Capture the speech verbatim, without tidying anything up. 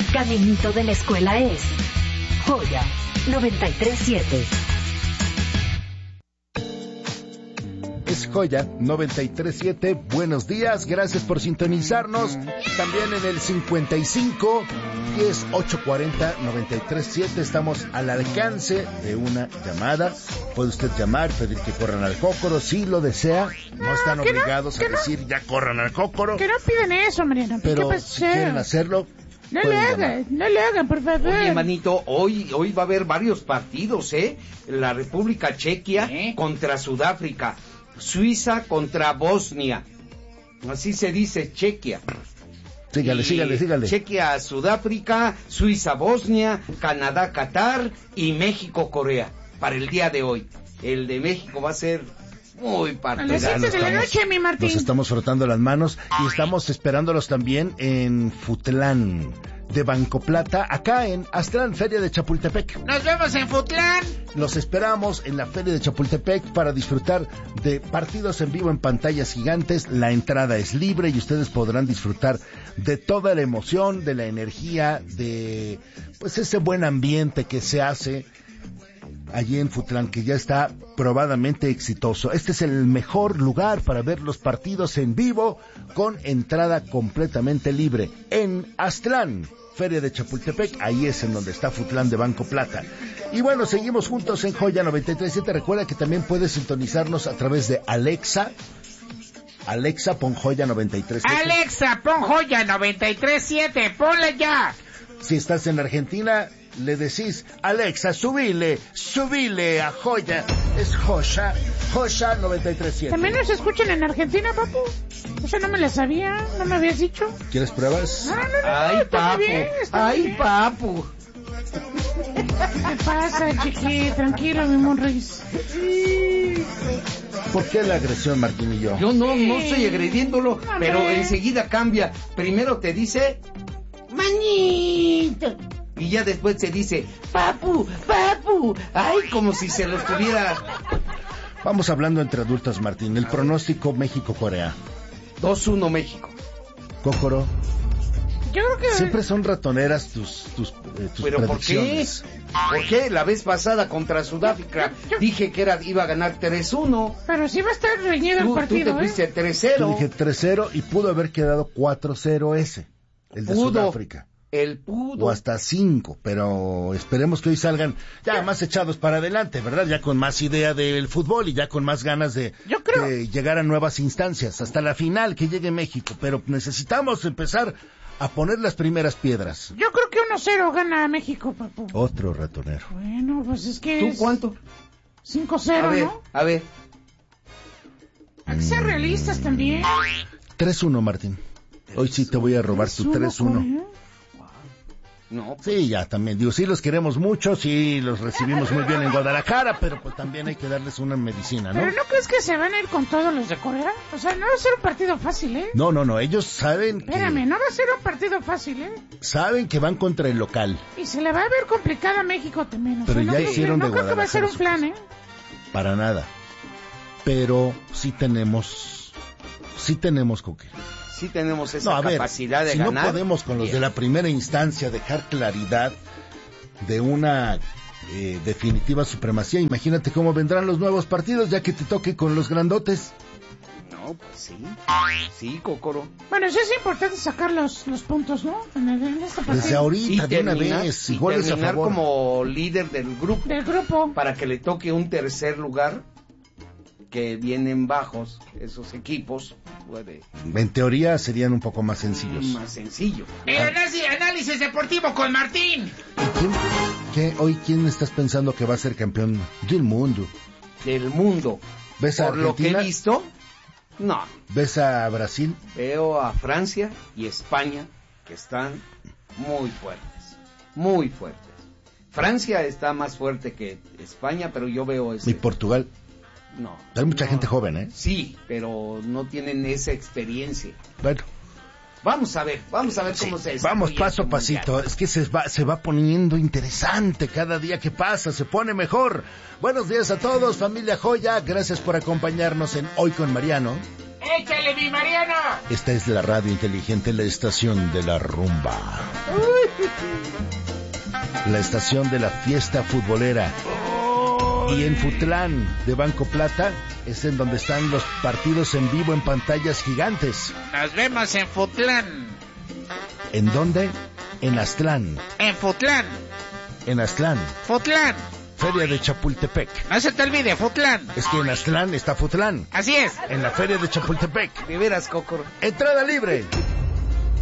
caminito de la escuela es Joya noventa y tres siete. Es Joya noventa y tres siete. Buenos días, gracias por sintonizarnos. También en el cincuenta y cinco, diez, ochocientos cuarenta, noventa y tres siete. Estamos al alcance de una llamada. Puede usted llamar, pedir que corran al Cócoro si lo desea. No están obligados no, a decir no. ya corran al Cócoro. Que no piden eso, Mariano. Pero si quieren hacerlo, no le hagan, no le hagan, por favor. Oye, manito, hoy, hoy va a haber varios partidos, ¿eh? La República Chequia ¿Eh? contra Sudáfrica. Suiza contra Bosnia. Así se dice, Chequia. Sígale, y sígale, sígale. Chequia, Sudáfrica, Suiza, Bosnia, Canadá, Qatar y México, Corea. Para el día de hoy. El de México va a ser muy partidario. A las siete de la noche, mi Martín. Nos estamos frotando las manos y estamos esperándolos también en Futlán de Banco Plata, acá en Aztlán, Feria de Chapultepec. Nos vemos en Futlán. Los esperamos en la Feria de Chapultepec para disfrutar de partidos en vivo en pantallas gigantes. La entrada es libre y ustedes podrán disfrutar de toda la emoción, de la energía, de pues ese buen ambiente que se hace allí en Futlán, que ya está probadamente exitoso. Este es el mejor lugar para ver los partidos en vivo con entrada completamente libre en Aztlán, Feria de Chapultepec. Ahí es en donde está Futlán de Banco Plata. Y bueno, seguimos juntos en Joya noventa y tres siete. Recuerda que también puedes sintonizarnos a través de Alexa. Alexa, pon Joya noventa y tres siete. Alexa, pon Joya noventa y tres siete. Ponla ya. Si estás en Argentina, le decís, Alexa, subile, subile a Joya. Es Joya, Joya noventa y tres siete. ¿También nos escuchan en Argentina, papu? Eso no me la sabía, no me habías dicho. ¿Quieres pruebas? No, no, no, Ay, está papu, bien, está ay, bien. papu. ¿Qué pasa, chiqui? Tranquilo, mi Monris. ¿Por qué la agresión, Martín y yo? Yo no, no estoy agrediéndolo, Hombre. pero enseguida cambia. Primero te dice, manito. Y ya después se dice, papu, papu. Ay, como si se lo estuviera. Vamos hablando entre adultos, Martín. El pronóstico México-Corea. dos uno México. Cócoro. Yo creo que... Siempre son ratoneras tus, tus, eh, tus ¿Pero por qué? predicciones. ¿Por qué? La vez pasada contra Sudáfrica dije que era iba a ganar tres uno. Pero sí va a estar reñido el Tú, tú partido, te fuiste ¿eh? tres Yo cero. dije tres cero y pudo haber quedado cuatro cero ese, el de Pudo. Sudáfrica. El pudo. O hasta cinco, pero esperemos que hoy salgan ya más echados para adelante, ¿verdad? Ya con más idea del fútbol y ya con más ganas de, Yo creo... de llegar a nuevas instancias, hasta la final que llegue México, pero necesitamos empezar a poner las primeras piedras. Yo creo que uno cero gana a México, papu. Otro ratonero. Bueno, pues es que ¿Tú es cuánto? cinco A cero, ver, ¿no? a ver. Hay que ser realistas también. tres uno, Martín. Hoy sí te voy a robar tu tres uno. No, Sí, ya también, digo, sí los queremos mucho, sí los recibimos muy bien en Guadalajara, pero pues también hay que darles una medicina, ¿no? ¿Pero no crees que se van a ir con todos los de Corea? O sea, no va a ser un partido fácil, ¿eh? No, no, no, ellos saben que, Espérame, no va a ser un partido fácil, ¿eh? saben que van contra el local, Y se le va a ver complicada a México también. O sea, Pero no ya creo que- hicieron no de creo que va a ser un Guadalajara plan, ¿eh? para nada. Pero sí tenemos, sí tenemos con qué. sí tenemos esa No, a ver, capacidad de si ganar. no podemos con los Bien. de la primera instancia dejar claridad de una eh, definitiva supremacía, imagínate cómo vendrán los nuevos partidos ya que te toque con los grandotes. No, pues sí. Sí, Cócoro. Bueno, sí es importante sacar los, los puntos, ¿no? En, el, en este partido. Desde ahorita, de una terminar- vez, y y goles a terminar favor. como líder del grupo. Del grupo. Para que le toque un tercer lugar, que vienen bajos esos equipos, puede En teoría serían un poco más sencillos. más sencillo. El análisis, análisis deportivo con Martín. ¿Y quién, qué, hoy quién estás pensando que va a ser campeón del mundo? Del mundo. ¿Ves a Por lo que he Argentina? visto, no. ¿Ves a Brasil? Veo a Francia y España que están muy fuertes, muy fuertes. Francia está más fuerte que España, pero yo veo ese... ¿Y Portugal? No. Hay mucha no. gente joven, ¿eh? Sí, pero no tienen esa experiencia. Bueno, Vamos a ver, vamos a ver cómo se desarrolla vamos paso a este pasito. mundial. Es que se va, se va poniendo interesante cada día que pasa, se pone mejor. Buenos días a todos, familia Joya. Gracias por acompañarnos en Hoy con Mariano. ¡Échale, mi Mariano! Esta es la radio inteligente, la estación de la rumba. Uy. La estación de la fiesta futbolera. Y en Futlán de Banco Plata es en donde están los partidos en vivo en pantallas gigantes. Nos vemos en Futlán. ¿En dónde? En Aztlán. En Futlán. En Aztlán. Futlán. Feria de Chapultepec. No se te olvide, Futlán. Es que en Aztlán está Futlán. Así es. En la Feria de Chapultepec. De veras, Cocor. Entrada libre.